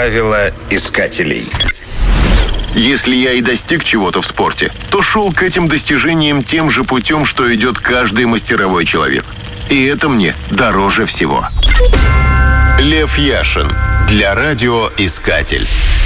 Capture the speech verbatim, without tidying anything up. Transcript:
Правила искателей. Если я и достиг чего-то в спорте, то шел к этим достижениям тем же путем, что идет каждый мастеровой человек. И это мне дороже всего. Лев Яшин. Для радио «Искатель».